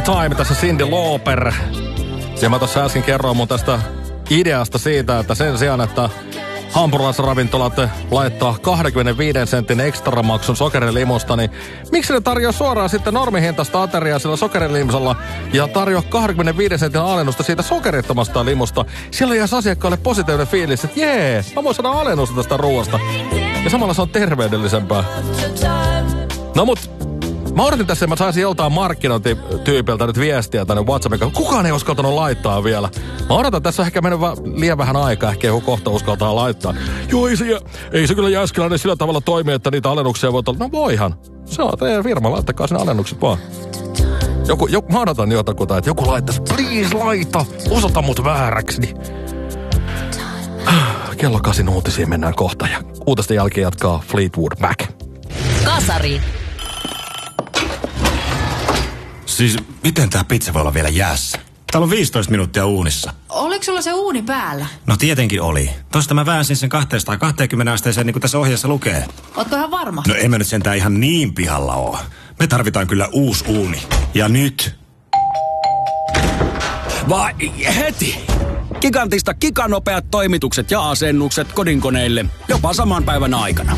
the Time, tässä Cyndi Lauper. Ja mä tuossa äsken kerroin mun tästä ideasta siitä, että sen sijaan, että hampurilaisravintolat laittaa 25 sentin ekstramaksun sokerilimusta, niin miksi ne tarjoaa suoraan sitten normihintaista ateriaa sillä sokerilimsalla ja tarjoaa 25 sentin alennusta siitä sokerittomasta limusta? Siellä jäisi asiakkaalle positiivinen fiilis, että jee, mä voin saada alennusta tästä ruoasta. Ja samalla se on terveydellisempää. No mut, mä odotin tässä, että mä saisin joltain markkinointityypiltä nyt viestiä tänne WhatsAppin. Kukaan ei uskaltanut laittaa vielä. Mä odotan, tässä on ehkä mennyt liian vähän aikaa. Ehkä joku kohta uskaltaa laittaa. Joo, ei se kyllä Jääskeläinen sillä tavalla toimi, että niitä alennuksia voi olla. No voihan. Se on teidän firma, laittakaa sinne alennukset vaan. Mä odotan jotakuta, että joku laittaisi. Please laita, osoita mut vääräksi. Niin. Kello 8 uutisiin mennään kohta ja uutisten jälkeen jatkaa Fleetwood Mac. Kasari. Siis miten tää pizza voi olla vielä jäässä? Täällä on 15 minuuttia uunissa. Oliko sulla se uuni päällä? No tietenkin oli. Tosta mä väänsin sen 220 asteeseen niin kuin tässä ohjeessa lukee. Ootko ihan varma? No en mä nyt sentään ihan niin pihalla oo. Me tarvitaan kyllä uusi uuni. Ja nyt. Vai heti! Gigantista giganopeat toimitukset ja asennukset kodinkoneille jopa saman päivän aikana.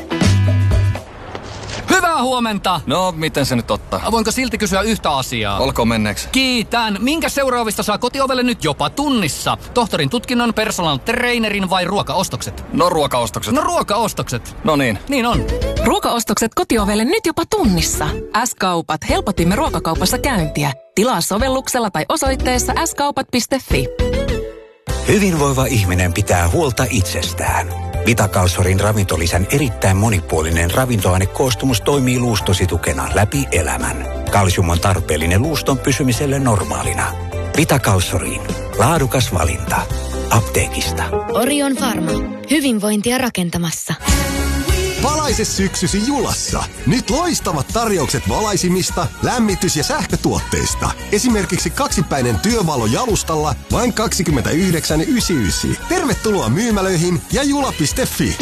Hyvää huomenta! No, miten se nyt ottaa? Voinko silti kysyä yhtä asiaa? Olkoon menneeksi. Kiitän. Minkä seuraavista saa kotiovelle nyt jopa tunnissa? Tohtorin tutkinnon, personal trainerin vai ruokaostokset? No ruokaostokset. No ruokaostokset. No niin. Niin on. Ruokaostokset kotiovelle nyt jopa tunnissa. S-kaupat. Helpotimme ruokakaupassa käyntiä. Tilaa sovelluksella tai osoitteessa skaupat.fi. Hyvinvoiva ihminen pitää huolta itsestään. Vitakalsorin ravintolisän erittäin monipuolinen ravintoainekoostumus toimii luustositukena läpi elämän. Kalsium on tarpeellinen luuston pysymiselle normaalina. Vitakalsoriin. Laadukas valinta. Apteekista. Orion Pharma. Hyvinvointia rakentamassa. Valaise syksysi Julassa. Nyt loistavat tarjoukset valaisimista, lämmitys- ja sähkötuotteista. Esimerkiksi kaksipäinen työvalo jalustalla vain 29,99. Tervetuloa myymälöihin ja jula.fi.